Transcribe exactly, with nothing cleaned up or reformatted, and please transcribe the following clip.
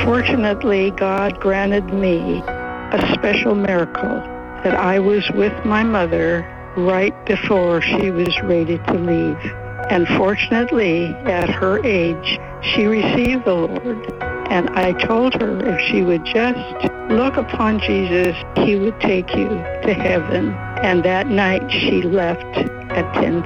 Fortunately, God granted me a special miracle that I was with my mother right before she was ready to leave. And fortunately, at her age, she received the Lord. And I told her if she would just look upon Jesus, he would take you to heaven. And that night she left at ten